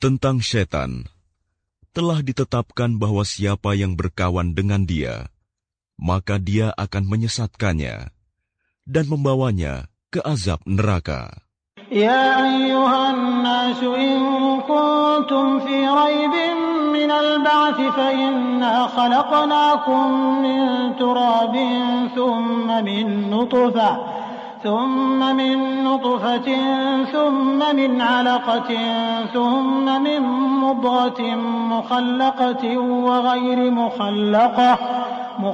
Tentang setan, telah ditetapkan bahwa siapa yang berkawan dengan dia, maka dia akan menyesatkannya dan membawanya ke azab neraka. Ya ayyuhan nasu in kuntum fi raibin minal ba'thi fa inna khalaqnakum min turabin ثم من نطفة ثم من علقة ثم من مضغة مخلقة وغير مخلقة